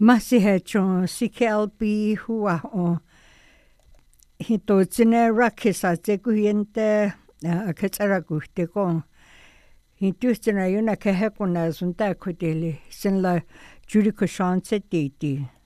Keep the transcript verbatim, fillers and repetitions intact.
Masihetron sikelpi hua o hito tsine rakisa tse kuhiente akatsara kuhte ko hintustina yuna kahekuna sunta kutili sin la judiko chance titi